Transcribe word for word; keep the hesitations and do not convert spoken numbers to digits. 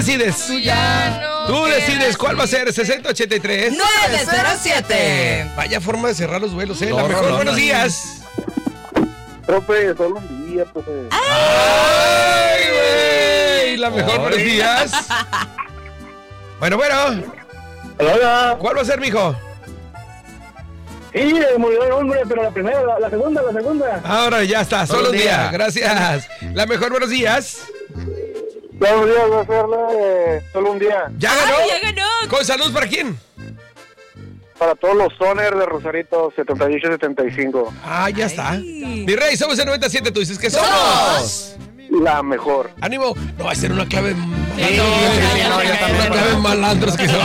decides. Tú ya no Tú quieres decides cuál va a ser. ir. sesenta ochenta y tres. nueve cero siete. Vaya forma de cerrar los vuelos, ¿eh? No, La no, mejor. no, Buenos no. días. Profe, solo un día, profe. ¡Ay, güey! La mejor. Ay. Buenos días. Bueno, bueno. Hola. ¿Cuál va a ser, mijo? Sí, me olvidó el nombre, pero la primera, la, la segunda, la segunda. Ahora ya está. Solo un día. día. Gracias. La mejor. Buenos días. Buenos días, voy a hacerla eh, solo un día. ¿Ya ganó? Ay, ya ganó. ¿Con salud para quién? Para todos los Soner de Rosarito, setenta y ocho setenta y cinco. Ah, ya está. Ay. Mi rey, somos el noventa y siete. Tú dices que somos. La mejor. Ánimo. No va a ser una clave. Sí, sí, sí, no, yo también. Una clave malandros que se